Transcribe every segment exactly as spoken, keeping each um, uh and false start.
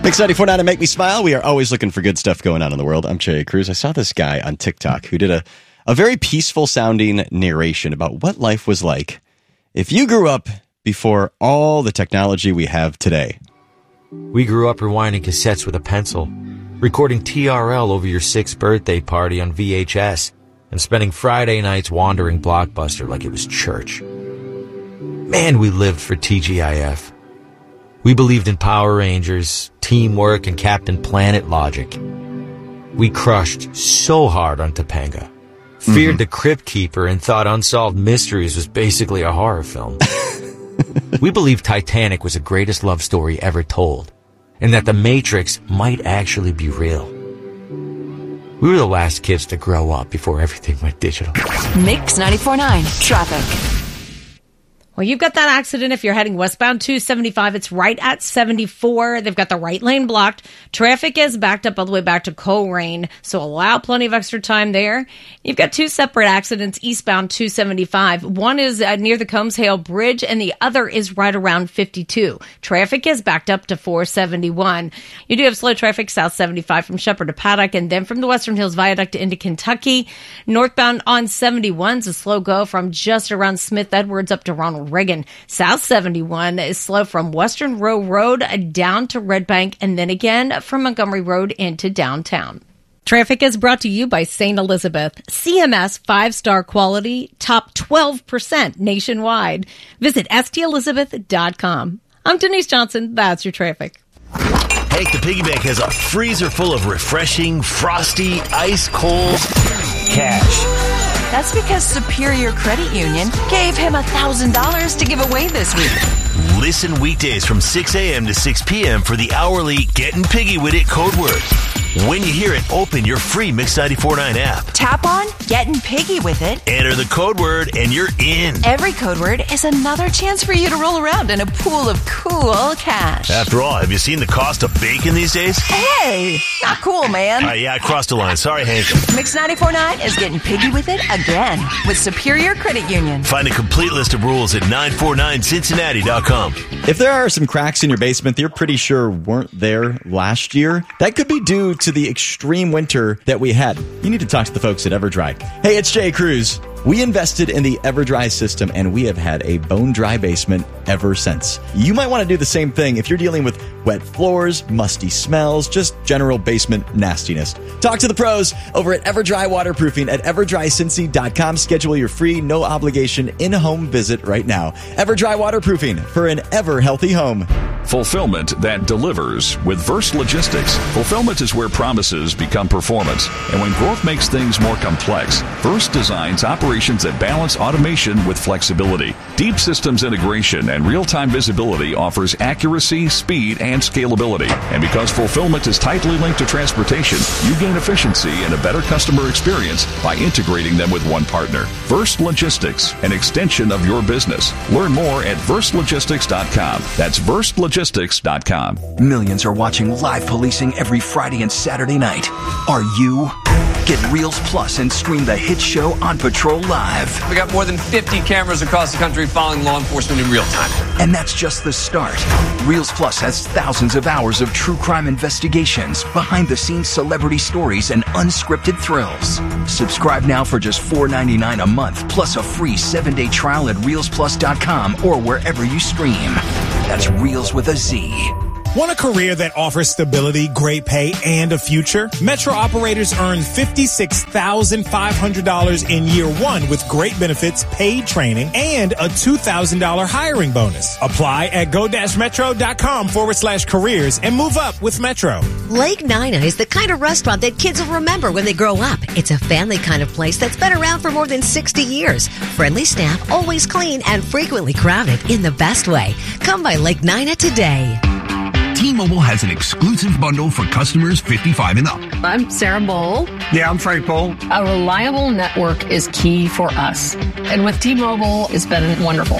Mix ninety-four point nine and Make Me Smile. We are always looking for good stuff going on in the world. I'm Jay Cruz. I saw this guy on TikTok who did a, a very peaceful sounding narration about what life was like if you grew up before all the technology we have today. We grew up rewinding cassettes with a pencil, recording T R L over your sixth birthday party on V H S, and spending Friday nights wandering Blockbuster like it was church. Man, we lived for T G I F. We believed in Power Rangers, teamwork, and Captain Planet logic. We crushed so hard on Topanga, feared mm-hmm. the Crypt Keeper, and thought Unsolved Mysteries was basically a horror film. We believed Titanic was the greatest love story ever told, and that The Matrix might actually be real. We were the last kids to grow up before everything went digital. Mix ninety-four point nine Traffic. Well, you've got that accident if you're heading westbound two seventy-five. It's right at seventy-four. They've got the right lane blocked. Traffic is backed up all the way back to Coleraine, so allow plenty of extra time there. You've got two separate accidents eastbound two seventy-five. One is uh, near the Combs Hale Bridge, and the other is right around fifty-two. Traffic is backed up to four seventy-one. You do have slow traffic south seventy-five from Shepherd to Paddock, and then from the Western Hills Viaduct into Kentucky. Northbound on seventy-one is a slow go from just around Smith Edwards up to Ronald Reagan. South seventy-one is slow from Western Row Road down to Red Bank, and then again from Montgomery Road into downtown. Traffic is brought to you by Saint Elizabeth. C M S five-star quality, top twelve percent nationwide. Visit S T Elizabeth dot com. I'm Denise Johnson. That's your traffic. Hank the Piggy Bank has a freezer full of refreshing, frosty, ice-cold cash. That's because Superior Credit Union gave him one thousand dollars to give away this week. Listen weekdays from six a.m. to six p.m. for the hourly Getting Piggy With It code word. When you hear it, open your free Mix ninety-four point nine app. Tap on Getting Piggy With It. Enter the code word and you're in. Every code word is another chance for you to roll around in a pool of cool cash. After all, have you seen the cost of bacon these days? Hey, not cool, man. Uh, yeah, I crossed the line. Sorry, Hank. Mix ninety-four point nine is Getting Piggy With It again with Superior Credit Union. Find a complete list of rules at nine four nine Cincinnati dot com. If there are some cracks in your basement that you're pretty sure weren't there last year, that could be due to the extreme winter that we had. You need to talk to the folks at EverDry. Hey, it's Jay Cruz. We invested in the EverDry system, and we have had a bone-dry basement ever since. You might want to do the same thing if you're dealing with wet floors, musty smells, just general basement nastiness. Talk to the pros over at EverDry Waterproofing at ever dry cincy dot com. Schedule your free, no-obligation, in-home visit right now. EverDry Waterproofing for an ever-healthy home. Fulfillment that delivers with Verse Logistics. Fulfillment is where promises become performance. And when growth makes things more complex, Verse designs operations that balance automation with flexibility. Deep systems integration and real-time visibility offers accuracy, speed, and scalability. And because fulfillment is tightly linked to transportation, you gain efficiency and a better customer experience by integrating them with one partner. Verse Logistics, an extension of your business. Learn more at verse logistics dot com. That's verse logistics dot com. Millions are watching live policing every Friday and Saturday night. Are you? Get Reels Plus and stream the hit show On Patrol Live. We got more than fifty cameras across the country following law enforcement in real time. And that's just the start. Reels Plus has thousands of hours of true crime investigations, behind-the-scenes celebrity stories, and unscripted thrills. Subscribe now for just four ninety-nine a month, plus a free seven-day trial at reels plus dot com or wherever you stream. That's Reels with a Z. Want a career that offers stability, great pay, and a future? Metro operators earn fifty-six thousand five hundred dollars in year one with great benefits, paid training, and a two thousand dollars hiring bonus. Apply at go-metro.com forward slash careers and move up with Metro. Lake Nina is the kind of restaurant that kids will remember when they grow up. It's a family kind of place that's been around for more than sixty years. Friendly staff, always clean, and frequently crowded in the best way. Come by Lake Nina today. T-Mobile has an exclusive bundle for customers fifty-five and up. I'm Sarah Bowl. Yeah, I'm Frank Bowl. A reliable network is key for us. And with T-Mobile, it's been wonderful.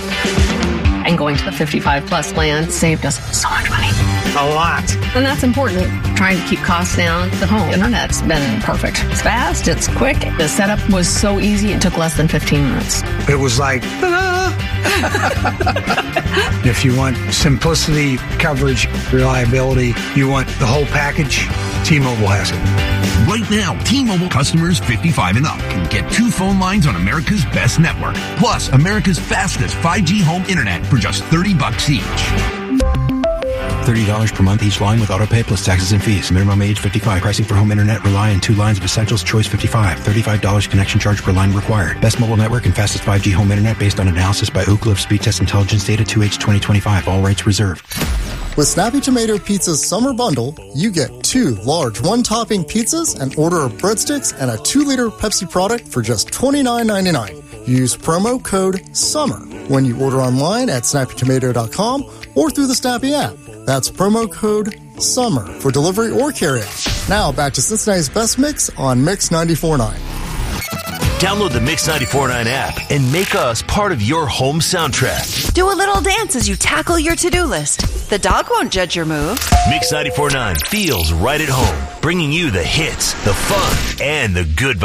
And going to the fifty-five plus plan saved us so much money. A lot. And that's important. Trying to keep costs down. The home internet's been perfect. It's fast. It's quick. The setup was so easy. It took less than fifteen minutes. It was like, ta-da! If you want simplicity, coverage, reliability, you want the whole package, T-Mobile has it. Right now, T-Mobile customers fifty-five and up can get two phone lines on America's best network, plus America's fastest five G home internet for just thirty bucks each. thirty dollars per month each line with autopay plus taxes and fees. Minimum age fifty-five. Pricing for home internet rely on two lines of Essentials. Choice fifty-five. thirty-five dollars connection charge per line required. Best mobile network and fastest five G home internet based on analysis by Ookla of Speed Test Intelligence data two H twenty twenty-five. All rights reserved. With Snappy Tomato Pizza's summer bundle, you get two large one-topping pizzas, an order of breadsticks, and a two-liter Pepsi product for just twenty-nine ninety-nine. Use promo code SUMMER when you order online at snappy tomato dot com or through the Snappy app. That's promo code SUMMER for delivery or carryout. Now back to Cincinnati's Best Mix on Mix ninety-four point nine. Download the Mix ninety-four point nine app and make us part of your home soundtrack. Do a little dance as you tackle your to-do list. The dog won't judge your moves. Mix ninety-four point nine feels right at home, bringing you the hits, the fun, and the good vibes.